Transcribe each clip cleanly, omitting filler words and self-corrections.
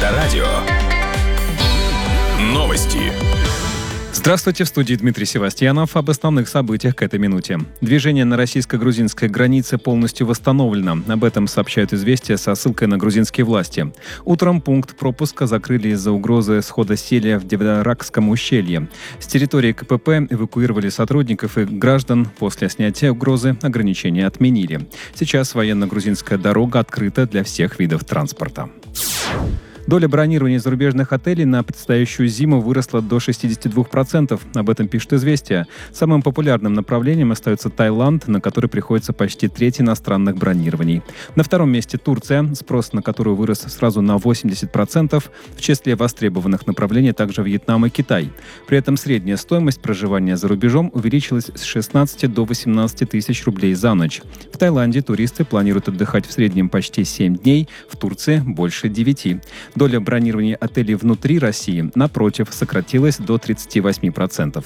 Авторадио. Новости. Здравствуйте, в студии Дмитрий Севастьянов. Об основных событиях к этой минуте. Движение на российско-грузинской границе полностью восстановлено. Об этом сообщают «Известия» со ссылкой на грузинские власти. Утром пункт пропуска закрыли из-за угрозы схода селия в Девдаракском ущелье. С территории КПП эвакуировали сотрудников и граждан. После снятия угрозы ограничения отменили. Сейчас военно-грузинская дорога открыта для всех видов транспорта. Доля бронирования зарубежных отелей на предстоящую зиму выросла до 62%. Об этом пишет «Известия». Самым популярным направлением остается Таиланд, на который приходится почти треть иностранных бронирований. На втором месте Турция, спрос на которую вырос сразу на 80%. В числе востребованных направлений также Вьетнам и Китай. При этом средняя стоимость проживания за рубежом увеличилась с 16 до 18 тысяч рублей за ночь. В Таиланде туристы планируют отдыхать в среднем почти 7 дней, в Турции больше 9. Доля бронирования отелей внутри России, напротив, сократилась до 38%.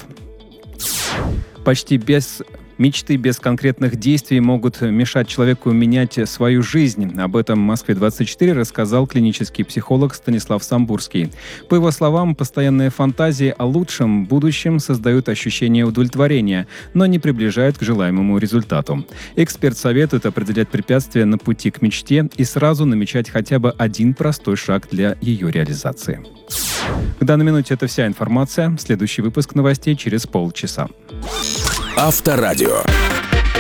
Мечты без конкретных действий могут мешать человеку менять свою жизнь. Об этом «Москве-24» рассказал клинический психолог Станислав Самбурский. По его словам, постоянные фантазии о лучшем будущем создают ощущение удовлетворения, но не приближают к желаемому результату. Эксперт советует определять препятствия на пути к мечте и сразу намечать хотя бы один простой шаг для ее реализации. К данной минуте это вся информация. Следующий выпуск новостей через полчаса. Авторадио.